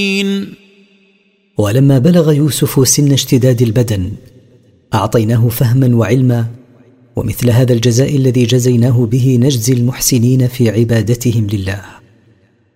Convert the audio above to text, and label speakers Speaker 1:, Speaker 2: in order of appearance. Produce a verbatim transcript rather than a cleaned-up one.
Speaker 1: ولما بلغ يوسف سن اشتداد البدن أعطيناه فهما وعلما، ومثل هذا الجزاء الذي جزيناه به نجزي المحسنين في عبادتهم لله.